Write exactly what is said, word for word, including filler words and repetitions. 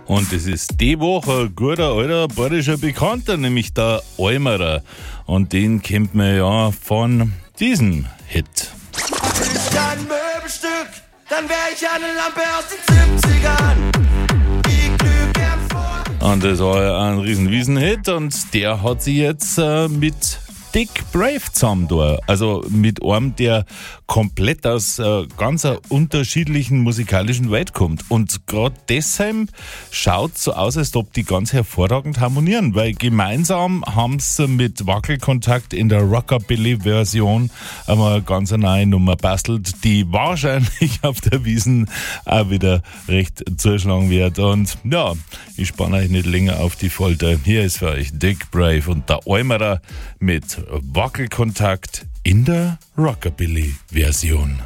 Und es ist die Woche ein guter alter bayerischer Bekannter, nämlich der Almerer. Und den kennt man ja von diesem Hit. Ist ja ein Möbelstück, dann wär ich eine Lampe aus den siebzigern. Ich glüh gern vor. Und das war ja ein riesen Wiesen-Hit und der hat sich jetzt äh, mit Dick Brave zusammen da. Also mit einem, der komplett aus äh, ganz einer unterschiedlichen musikalischen Welt kommt. Und gerade deshalb schaut so aus, als ob die ganz hervorragend harmonieren, weil gemeinsam haben sie mit Wackelkontakt in der Rockabilly-Version einmal ganz eine neue Nummer bastelt, die wahrscheinlich auf der Wiesn auch wieder recht zuschlagen wird. Und ja, ich spanne euch nicht länger auf die Folter. Hier ist für euch Dick Brave und der Almerer mit Wackelkontakt in der Rockabilly-Version.